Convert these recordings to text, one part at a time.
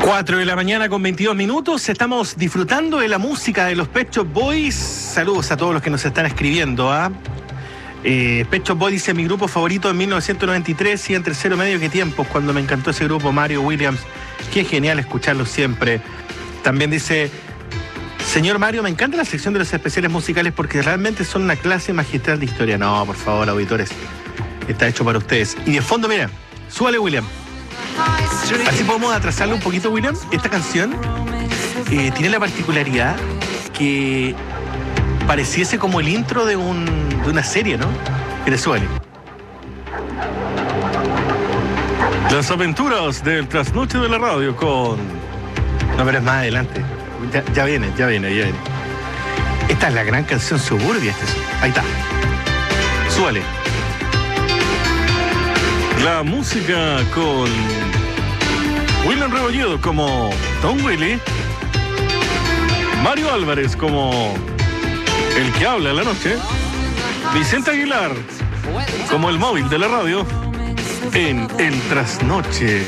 4 de la mañana con 22 minutos. Estamos disfrutando de la música de los Pet Shop Boys. Saludos a todos los que nos están escribiendo. Pet Shop Boys dice: mi grupo favorito en 1993 y en tercero medio. Qué tiempos cuando me encantó ese grupo, Mario Williams. Qué genial escucharlo siempre. También dice: señor Mario, me encanta la sección de los especiales musicales porque realmente son una clase magistral de historia. No, por favor, auditores, está hecho para ustedes. Y de fondo, mira, súbale, William. Así podemos atrasarlo un poquito, William. Esta canción tiene la particularidad que pareciese como el intro de una serie, ¿no? Mira, súbale. Las aventuras del trasnoche de la radio con... No, pero es más adelante. Ya viene. Esta es la gran canción Suburbia. Ahí está. Súbale. La música con William Rebolledo como Don Willy, Mario Álvarez como el que habla en la noche, Vicente Aguilar como el móvil de la radio en el trasnoche.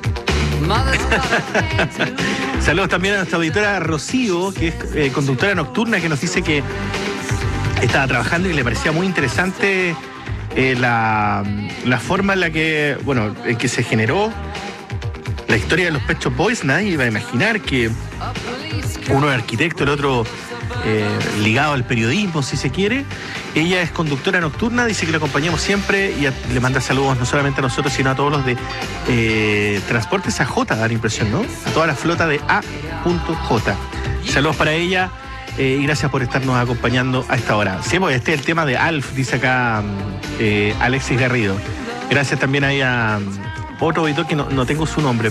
Saludos también a nuestra auditora Rocío, que es conductora nocturna, que nos dice que estaba trabajando y le parecía muy interesante la forma en la que, en que se generó la historia de los Pet Shop Boys. Nadie iba a imaginar que uno es arquitecto, el otro ligado al periodismo, si se quiere. Ella es conductora nocturna, dice que la acompañamos siempre y le manda saludos no solamente a nosotros, sino a todos los de Transportes AJ, da la impresión, ¿no? A toda la flota de A.J. Saludos para ella. Y gracias por estarnos acompañando a esta hora. Sí, pues este es el tema de Alf, dice acá Alexis Garrido. Gracias también ahí a otro auditor que no tengo su nombre.